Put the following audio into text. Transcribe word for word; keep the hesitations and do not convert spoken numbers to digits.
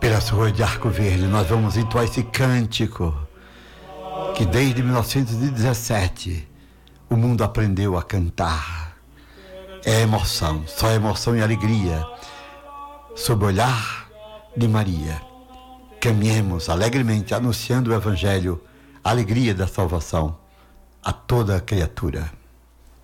Pelas ruas de Arco Verde, nós vamos entoar esse cântico que desde mil novecentos e dezessete o mundo aprendeu a cantar. É emoção, só emoção e alegria. Sob o olhar de Maria, caminhemos alegremente anunciando o Evangelho, a alegria da salvação a toda criatura.